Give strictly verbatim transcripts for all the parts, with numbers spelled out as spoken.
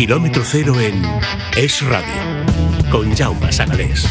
Kilómetro cero en Es Radio, con Jaume Sagalés.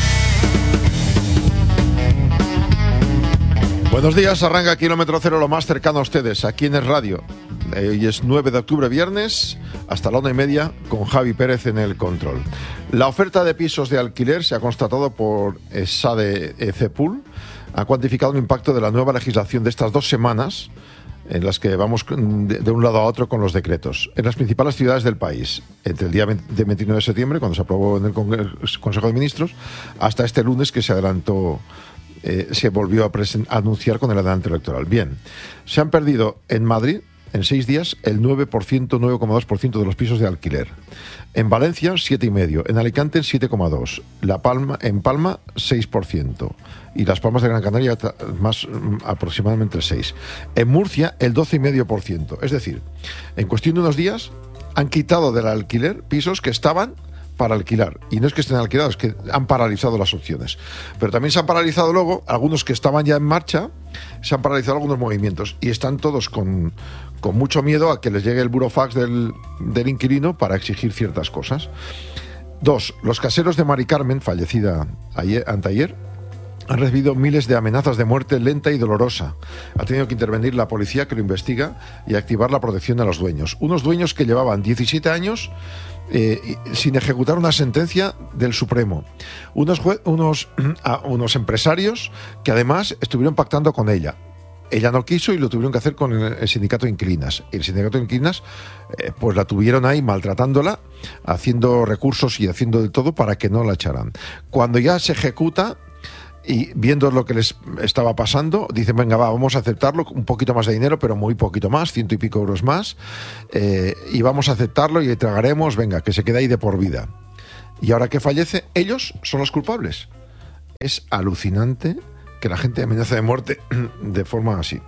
Buenos días, arranca Kilómetro Cero, lo más cercano a ustedes, aquí en Es Radio. Hoy es nueve de octubre, viernes, hasta la una y media, con Javi Pérez en el control. La oferta de pisos de alquiler se ha constatado por SADE CEPUL, ha cuantificado el impacto de la nueva legislación de estas dos semanas, en las que vamos de un lado a otro con los decretos, en las principales ciudades del país, entre el día veintinueve de septiembre, cuando se aprobó en el Consejo de Ministros, hasta este lunes que se adelantó, eh, se volvió a, presen- a anunciar con el adelanto electoral. Bien, se han perdido en Madrid, en seis días, el nueve por ciento, nueve coma dos por ciento de los pisos de alquiler. En Valencia, siete coma cinco por ciento. En Alicante, siete coma dos por ciento. La Palma, en Palma, seis por ciento. Y Las Palmas de Gran Canaria, más aproximadamente el seis por ciento. En Murcia, el doce coma cinco por ciento. Es decir, en cuestión de unos días, han quitado del alquiler pisos que estaban para alquilar. Y no es que estén alquilados, es que han paralizado las opciones. Pero también se han paralizado luego algunos que estaban ya en marcha, se han paralizado algunos movimientos. Y están todos con, con mucho miedo a que les llegue el burofax del, del inquilino para exigir ciertas cosas. Dos, los caseros de Mari Carmen, fallecida ayer, anteayer, han recibido miles de amenazas de muerte lenta y dolorosa. Ha tenido que intervenir la policía, que lo investiga, y activar la protección a los dueños. Unos dueños que llevaban diecisiete años eh, sin ejecutar una sentencia del Supremo. Unos, jue- unos, uh, unos empresarios que además estuvieron pactando con ella. Ella no quiso y lo tuvieron que hacer con el, el sindicato de inquilinas. El sindicato de inquilinas eh, pues la tuvieron ahí maltratándola, haciendo recursos y haciendo de todo para que no la echaran. Cuando ya se ejecuta, y viendo lo que les estaba pasando, dicen, venga, va, vamos a aceptarlo, un poquito más de dinero, pero muy poquito más, ciento y pico euros más, eh, y vamos a aceptarlo y tragaremos, venga, que se quede ahí de por vida. Y ahora que fallece, ellos son los culpables. Es alucinante que la gente amenaza de muerte de forma así.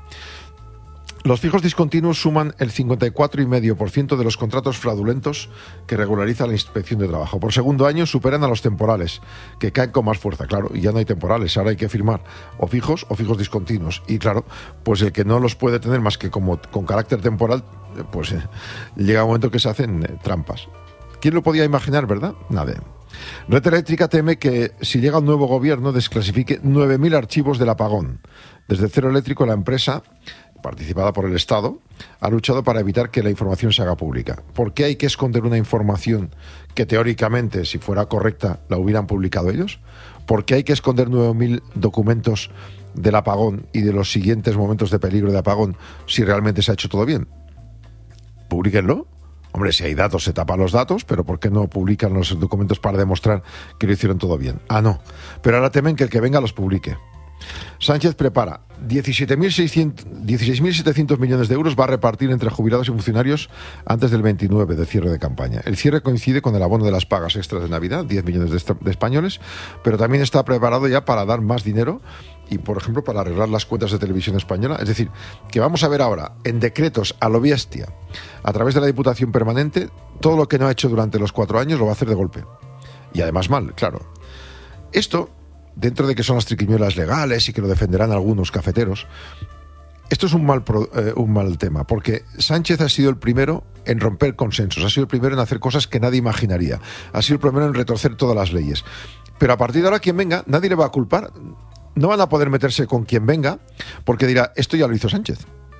Los fijos discontinuos suman el cincuenta y cuatro coma cinco por ciento de los contratos fraudulentos que regulariza la Inspección de Trabajo. Por segundo año superan a los temporales, que caen con más fuerza. Claro, y ya no hay temporales, ahora hay que firmar o fijos o fijos discontinuos. Y claro, pues el que no los puede tener más que como con carácter temporal, pues eh, llega un momento que se hacen eh, trampas. ¿Quién lo podía imaginar, verdad? Nadie. Red Eléctrica teme que, si llega un nuevo gobierno, desclasifique nueve mil archivos del apagón. Desde Cero Eléctrico, la empresa, participada por el Estado, ha luchado para evitar que la información se haga pública. ¿Por qué hay que esconder una información que teóricamente, si fuera correcta, la hubieran publicado ellos? ¿Por qué hay que esconder nueve mil documentos del apagón y de los siguientes momentos de peligro de apagón si realmente se ha hecho todo bien? Publíquenlo. Hombre, si hay datos, se tapan los datos, pero ¿por qué no publican los documentos para demostrar que lo hicieron todo bien? Ah, no. Pero ahora temen que el que venga los publique. Sánchez prepara dieciséis mil setecientos millones de euros, va a repartir entre jubilados y funcionarios antes del veintinueve de cierre de campaña. El cierre coincide con el abono de las pagas extras de Navidad, diez millones de, est- de españoles, pero también está preparado ya para dar más dinero y, por ejemplo, para arreglar las cuentas de Televisión Española. Es decir, que vamos a ver ahora en decretos a lo bestia, a través de la Diputación Permanente, todo lo que no ha hecho durante los cuatro años lo va a hacer de golpe. Y además mal, claro. Esto, dentro de que son las triquiñuelas legales y que lo defenderán algunos cafeteros, esto es un mal, pro, eh, un mal tema, porque Sánchez ha sido el primero en romper consensos, ha sido el primero en hacer cosas que nadie imaginaría, ha sido el primero en retorcer todas las leyes. Pero a partir de ahora, quien venga, nadie le va a culpar. No van a poder meterse con quien venga, porque dirá, esto ya lo hizo Sánchez.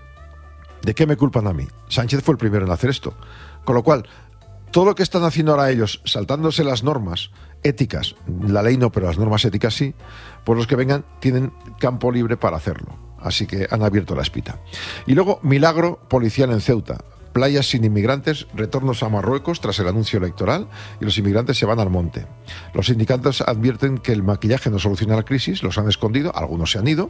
¿De qué me culpan a mí? Sánchez fue el primero en hacer esto. Con lo cual, todo lo que están haciendo ahora ellos, saltándose las normas éticas, la ley no, pero las normas éticas sí, pues los que vengan tienen campo libre para hacerlo. Así que han abierto la espita. Y luego, milagro policial en Ceuta. Playas sin inmigrantes, retornos a Marruecos tras el anuncio electoral y los inmigrantes se van al monte. Los sindicatos advierten que el maquillaje no soluciona la crisis, los han escondido, algunos se han ido,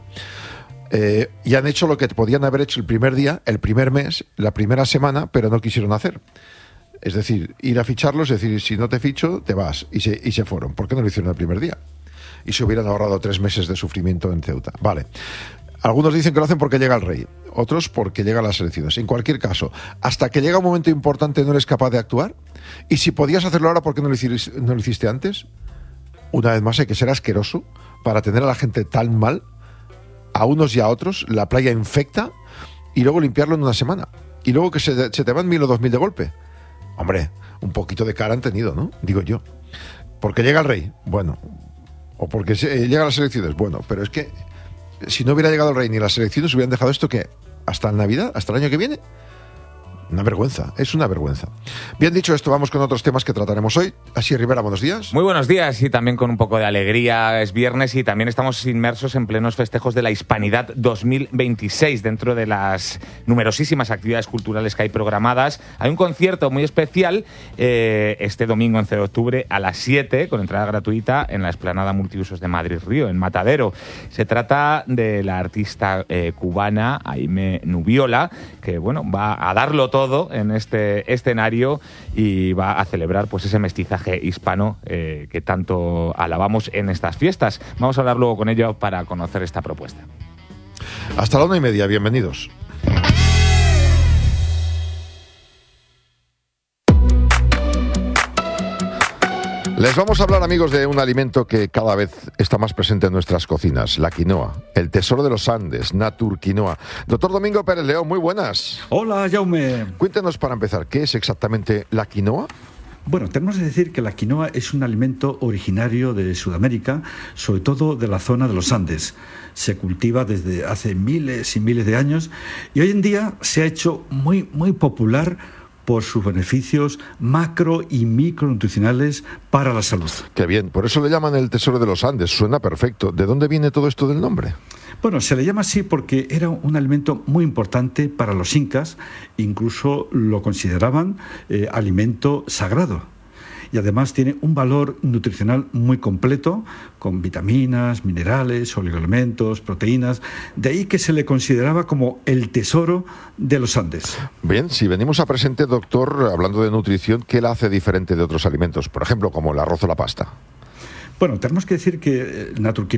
eh, y han hecho lo que podían haber hecho el primer día, el primer mes, la primera semana, pero no quisieron hacer. Es decir, ir a ficharlos, es decir, si no te ficho, te vas. Y se, y se fueron. ¿Por qué no lo hicieron el primer día? Y se hubieran ahorrado tres meses de sufrimiento en Ceuta. Vale. Algunos dicen que lo hacen porque llega el rey, otros porque llegan las elecciones. En cualquier caso, hasta que llega un momento importante no eres capaz de actuar. Y si podías hacerlo ahora, ¿por qué no lo hiciste, no lo hiciste antes? Una vez más, hay que ser asqueroso para tener a la gente tan mal, a unos y a otros, la playa infecta, y luego limpiarlo en una semana. Y luego que se, se te van mil o dos mil de golpe. Hombre, un poquito de cara han tenido, ¿no? Digo yo. Porque llega el rey, bueno. O porque se, llega a las elecciones, bueno. Pero es que si no hubiera llegado el rey ni las elecciones, hubieran dejado esto que hasta Navidad, hasta el año que viene. Una vergüenza, es una vergüenza. Bien dicho esto, vamos con otros temas que trataremos hoy. Así, Rivera, buenos días. Muy buenos días y también con un poco de alegría. Es viernes y también estamos inmersos en plenos festejos de la Hispanidad dos mil veintiséis. Dentro de las numerosísimas actividades culturales que hay programadas, hay un concierto muy especial eh, este domingo once de octubre a las siete, con entrada gratuita en la Explanada Multiusos de Madrid Río, en Matadero. Se trata de la artista eh, cubana Aimee Nubiola, que bueno, va a darlo todo en este escenario y va a celebrar pues ese mestizaje hispano eh, que tanto alabamos en estas fiestas. Vamos a hablar luego con ella para conocer esta propuesta. Hasta la una y media, bienvenidos. Les vamos a hablar, amigos, de un alimento que cada vez está más presente en nuestras cocinas, la quinoa, el tesoro de los Andes, Natur Quinoa. Doctor Domingo Pérez León, muy buenas. Hola, Jaume. Cuéntenos para empezar, ¿qué es exactamente la quinoa? Bueno, tenemos que decir que la quinoa es un alimento originario de Sudamérica, sobre todo de la zona de los Andes. Se cultiva desde hace miles y miles de años y hoy en día se ha hecho muy, muy popular por sus beneficios macro y micronutricionales para la salud. Qué bien, por eso le llaman el tesoro de los Andes, suena perfecto. ¿De dónde viene todo esto del nombre? Bueno, se le llama así porque era un alimento muy importante para los incas, incluso lo consideraban eh, alimento sagrado. Y además tiene un valor nutricional muy completo, con vitaminas, minerales, oligoelementos, proteínas. De ahí que se le consideraba como el tesoro de los Andes. Bien, si venimos a presente, doctor, hablando de nutrición, ¿qué la hace diferente de otros alimentos? Por ejemplo, como el arroz o la pasta. Bueno, tenemos que decir que Natur